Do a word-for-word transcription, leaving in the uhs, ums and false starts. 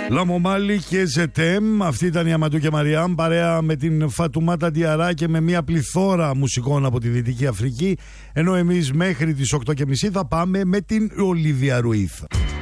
Λαμομάλι και Ζετέμ. Αυτή ήταν η Αμαντού και Μαριάμ, παρέα με την Φατουμάτα Διαρά και με μια πληθώρα μουσικών από τη Δυτική Αφρική. Ενώ εμείς μέχρι τις οκτώ και μισή θα πάμε με την Ολίβια Ρουίθ.